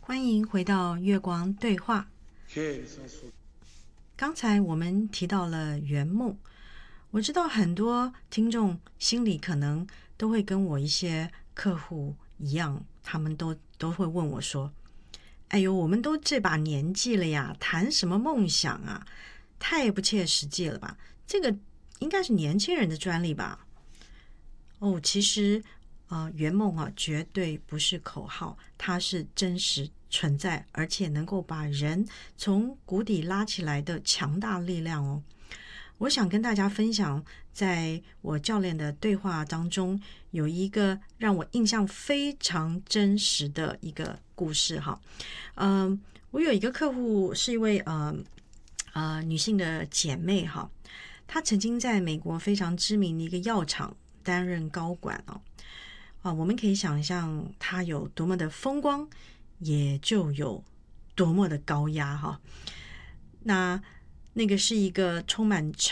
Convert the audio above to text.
欢迎回到月光对话。刚才我们提到了圆梦，我知道很多听众心里可能都会跟我一些客户一样，他们都会问我说：哎呦，我们都这把年纪了呀，谈什么梦想啊？太不切实际了吧？这个应该是年轻人的专利吧？哦，其实圆梦啊，绝对不是口号，它是真实存在，而且能够把人从谷底拉起来的强大力量哦。我想跟大家分享，在我教练的对话当中，有一个让我印象非常真实的一个故事哈。我有一个客户是一位女性的姐妹哈，她曾经在美国非常知名的一个药厂担任高管哦。我们可以想象她有多么的风光，也就有多么的高压哈。那个是一个充满